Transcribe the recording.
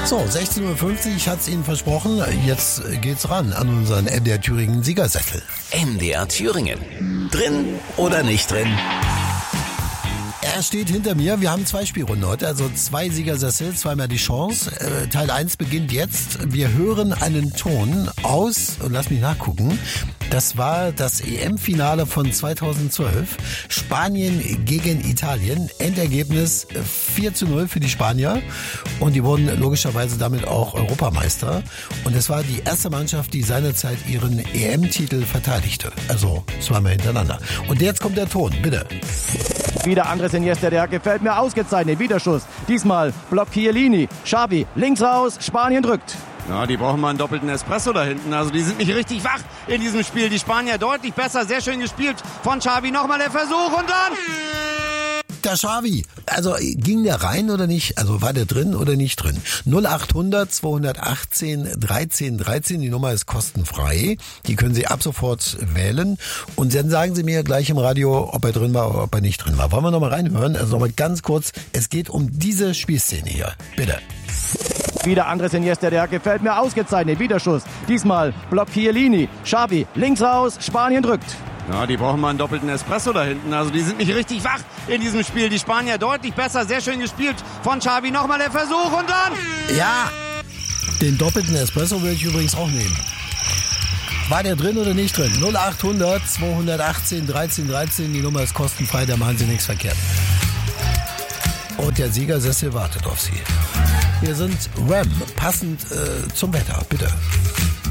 So, 16.50 Uhr, ich hatte es Ihnen versprochen. Jetzt geht's ran an unseren MDR Thüringen Siegersessel. MDR Thüringen. Drin oder nicht drin? Er steht hinter mir. Wir haben 2 Spielrunden heute, also 2 Siegersessel, zweimal die Chance. Teil 1 beginnt jetzt. Wir hören einen Ton aus, und lass mich nachgucken, das war das EM-Finale von 2012. Spanien gegen Italien. Endergebnis 4:0 für die Spanier. Und die wurden logischerweise damit auch Europameister. Und es war die erste Mannschaft, die seinerzeit ihren EM-Titel verteidigte. Also zweimal hintereinander. Und jetzt kommt der Ton, bitte. Wieder Andres Iniesta, der gefällt mir ausgezeichnet. Wiederschuss. Diesmal blockt Chiellini. Xavi links raus. Spanien drückt. Ja, die brauchen mal einen doppelten Espresso da hinten. Also die sind nicht richtig wach in diesem Spiel. Die Spanier deutlich besser. Sehr schön gespielt von Xavi. Nochmal der Versuch und dann... Der Xavi, also ging der rein oder nicht? Also war der drin oder nicht drin? 0800 218 13 13, die Nummer ist kostenfrei. Die können Sie ab sofort wählen. Und dann sagen Sie mir gleich im Radio, ob er drin war oder ob er nicht drin war. Wollen wir nochmal reinhören? Also nochmal ganz kurz, es geht um diese Spielszene hier. Bitte. Wieder Andres Iniesta, der gefällt mir ausgezeichnet. Wiederschuss. Diesmal blockt Chiellini. Xavi links raus. Spanien drückt. Ja, die brauchen mal einen doppelten Espresso da hinten. Also die sind nicht richtig wach in diesem Spiel. Die Spanier deutlich besser. Sehr schön gespielt von Xavi. Nochmal der Versuch und dann... Ja, den doppelten Espresso würde ich übrigens auch nehmen. War der drin oder nicht drin? 0800 218 13 13, die Nummer ist kostenfrei, da machen Sie nichts verkehrt. Und der Siegersessel wartet auf Sie. Wir sind Wham, passend zum Wetter, bitte.